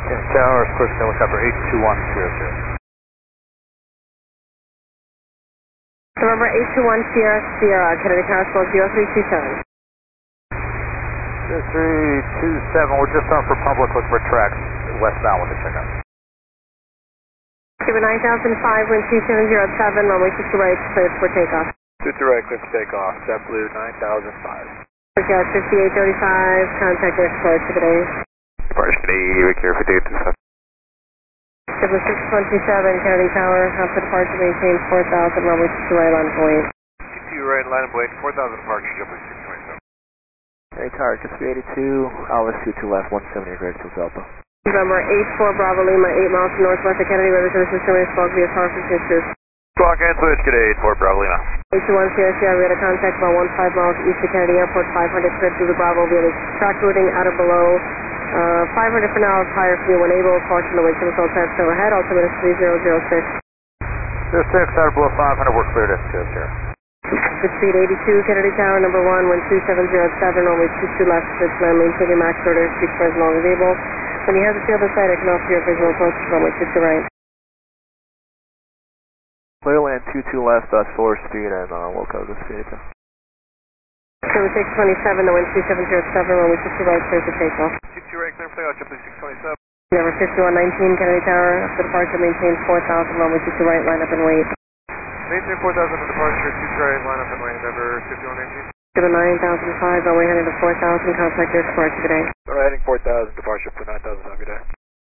Tower, Square Helicopter 82100. November 821 Sierra Sierra, Kennedy Tower, slow 0327. 0327, we're just on for public with retracts westbound with the checkout. Give 9005, wind 2707, runway 60 right, cleared for takeoff. 50 right, clear for takeoff. JetBlue 9005. Forget 5835, contact next flight for today. Departure today, Victor 5827. 7627, Kennedy Tower, after departure maintain 4000, runway 60 right, line of wait. 62 right, line of wait, 4000 departure, JetBlue 627. Kennedy Tower, 6382, Alice 22 left, 170 grade to Delta. November 84 Bravo Lima, 8 miles to northwest of Kennedy, weather service system is spoke via power frequency. Squawk and switch, good 84 Bravo Lima. 821 CSCR, we had a contact about 15 miles east of Kennedy Airport, 500 clear through the Bravo via the track routing out of below. 500 for now, higher for you when able, caution the wind chemical test overhead, altimeter 3006. 06, out of below 500, we're cleared at 00. Good speed 82, Kennedy Tower, number 1, wind 2707, only 22 left, switch land, maintain your max order, speak for as long as able. When you have the field in sight, I can offer you a visual approach to runway 60 right. Clear land 22 left, 4 speed, and we'll cover the speed. Number 627, the wind 2707, runway 60 right, clear for takeoff. 62 right, clear for takeoff, JetBlue 627. Number 5119, Kennedy Tower, after departure, maintain 4000, runway 60 right, line up and wait. Maintain 4000 at departure, 2 right, line up and wait, number 5119. Give 9005, runway heading to 4000, contact your departure today. Alright, heading 4000, departure for 9000, have a good day.